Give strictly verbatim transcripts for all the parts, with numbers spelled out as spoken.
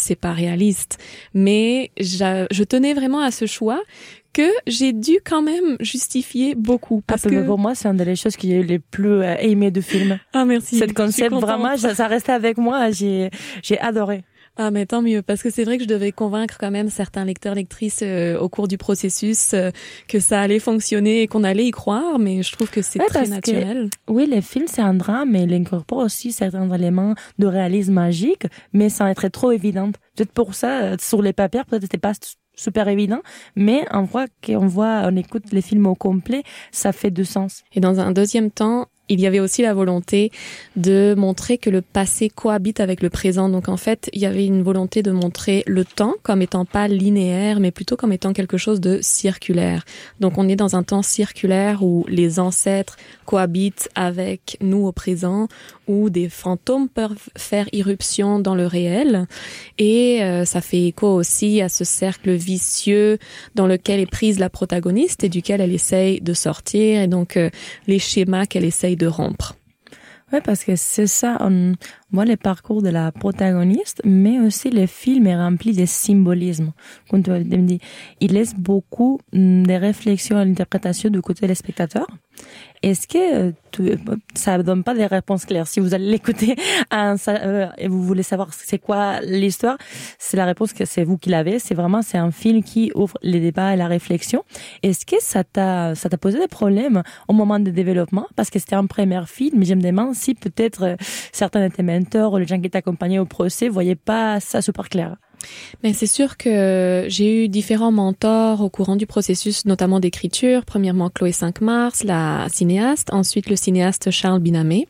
c'est pas réaliste. Mais je, je tenais vraiment à ce choix que j'ai dû quand même justifier beaucoup. Parce ah, que pour moi, c'est une des choses que j'ai les plus euh, aimées du film. Ah, merci. Cette concept, vraiment, ça, ça restait avec moi. J'ai, j'ai adoré. Ah, mais tant mieux, parce que c'est vrai que je devais convaincre quand même certains lecteurs, lectrices euh, au cours du processus euh, que ça allait fonctionner et qu'on allait y croire, mais je trouve que c'est ouais, très naturel. Que, oui, le film, c'est un drame, mais il incorpore aussi certains éléments de réalisme magique, mais sans être trop évident. Peut-être pour ça, sur les papiers, peut-être c'était pas super évident, mais on voit qu'on voit, on écoute les films au complet, ça fait du sens. Et dans un deuxième temps, il y avait aussi la volonté de montrer que le passé cohabite avec le présent. Donc en fait, il y avait une volonté de montrer le temps comme étant pas linéaire, mais plutôt comme étant quelque chose de circulaire. Donc on est dans un temps circulaire où les ancêtres cohabitent avec nous au présent, où des fantômes peuvent faire irruption dans le réel. Et euh, ça fait écho aussi à ce cercle vicieux dans lequel est prise la protagoniste et duquel elle essaye de sortir. Et donc euh, les schémas qu'elle essaye de rompre. Oui, parce que c'est ça, on voit le parcours de la protagoniste, mais aussi le film est rempli de symbolisme. Comme tu me dis, il laisse beaucoup de réflexions à l'interprétation du côté des spectateurs. Est-ce que tu, ça donne pas des réponses claires? Si vous allez l'écouter un, euh, et vous voulez savoir c'est quoi l'histoire, c'est la réponse que c'est vous qui l'avez. C'est vraiment, c'est un film qui ouvre les débats et la réflexion. Est-ce que ça t'a, ça t'a posé des problèmes au moment de développement? Parce que c'était un premier film, mais je me demande si peut-être euh, certains de tes mentors ou les gens qui t'accompagnaient au procès voyaient pas ça super clair. Mais c'est sûr que j'ai eu différents mentors au courant du processus, notamment d'écriture. Premièrement, Chloé Cinq-Mars, la cinéaste. Ensuite, le cinéaste Charles Binamé.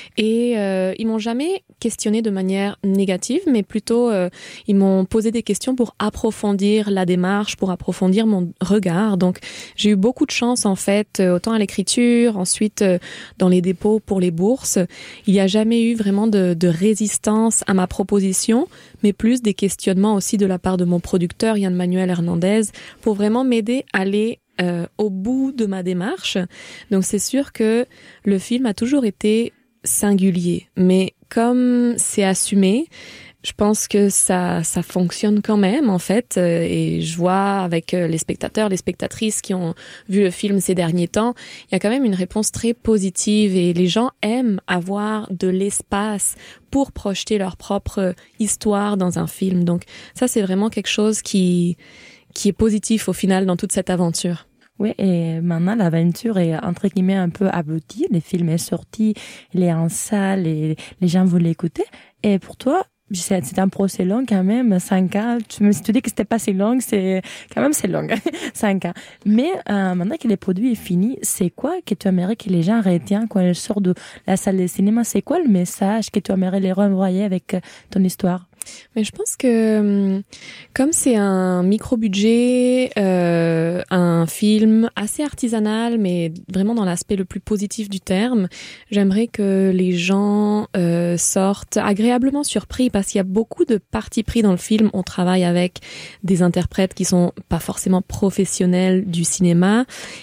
Et euh, ils m'ont jamais questionné de manière négative, mais plutôt euh, ils m'ont posé des questions pour approfondir la démarche, pour approfondir mon regard. Donc, j'ai eu beaucoup de chance en fait, autant à l'écriture, ensuite euh, dans les dépôts pour les bourses. Il n'y a jamais eu vraiment de, de résistance à ma proposition, mais plus des questionnements aussi de la part de mon producteur Yann Manuel Hernandez pour vraiment m'aider à aller euh, au bout de ma démarche. Donc c'est sûr que le film a toujours été singulier, mais comme c'est assumé, je pense que ça ça fonctionne quand même en fait, et je vois avec les spectateurs, les spectatrices qui ont vu le film ces derniers temps, il y a quand même une réponse très positive et les gens aiment avoir de l'espace pour projeter leur propre histoire dans un film. Donc ça c'est vraiment quelque chose qui qui est positif au final dans toute cette aventure. Oui, et maintenant, l'aventure est, entre guillemets, un peu aboutie. Le film est sorti, il est en salle et les gens veulent l'écouter. Et pour toi, c'est un procès long quand même, cinq ans. Tu me suis dit que c'était pas si long, c'est quand même c'est long, cinq ans. Mais euh, maintenant que le produit est fini, c'est quoi que tu aimerais que les gens retiennent quand ils sortent de la salle de cinéma? C'est quoi le message que tu aimerais les renvoyer avec ton histoire? Mais je pense que comme c'est un micro-budget, euh, un film assez artisanal, mais vraiment dans l'aspect le plus positif du terme, j'aimerais que les gens euh, sortent agréablement surpris parce qu'il y a beaucoup de parti pris dans le film. On travaille avec des interprètes qui sont pas forcément professionnels du cinéma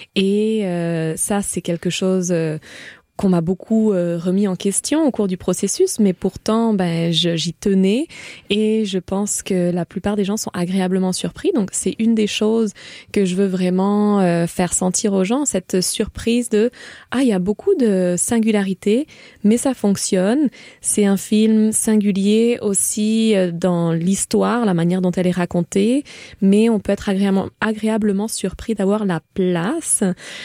et euh, ça c'est quelque chose euh, qu'on m'a beaucoup euh, remis en question au cours du processus, mais pourtant, ben, je, j'y tenais et je pense que la plupart des gens sont agréablement surpris. Donc, c'est une des choses que je veux vraiment euh, faire sentir aux gens, cette surprise de « Ah, il y a beaucoup de singularité, mais ça fonctionne. » C'est un film singulier aussi euh, dans l'histoire, la manière dont elle est racontée, mais on peut être agréablement, agréablement surpris d'avoir la place.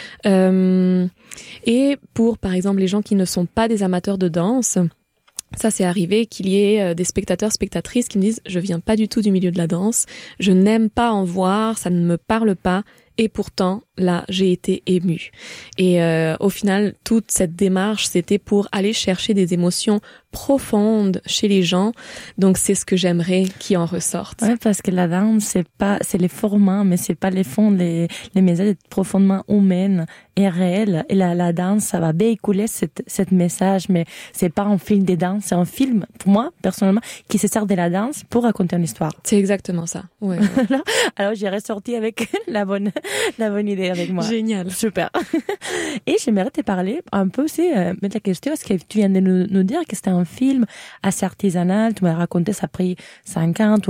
Euh, et pour, par exemple, exemple les gens qui ne sont pas des amateurs de danse, ça c'est arrivé qu'il y ait des spectateurs, spectatrices qui me disent « Je viens pas du tout du milieu de la danse, je n'aime pas en voir, ça ne me parle pas. » Et pourtant, là, j'ai été émue. Et euh, au final, toute cette démarche, c'était pour aller chercher des émotions profondes chez les gens. Donc, c'est ce que j'aimerais qui en ressorte. Ouais, parce que la danse, c'est pas, c'est les formats, mais c'est pas les fonds, les, les messages profondément humaines et réels. Et la, la danse, ça va véhiculer cette, cette message, mais c'est pas un film de danse, c'est un film, pour moi, personnellement, qui se sert de la danse pour raconter une histoire. C'est exactement ça. Ouais. alors, alors, j'ai ressorti avec la bonne, la bonne idée avec moi. Génial. Super. Et j'aimerais te parler un peu aussi, euh, mettre la question, est-ce que tu viens de nous, nous dire que c'était un film assez artisanal, tu m'as raconté, ça a pris cinq ans,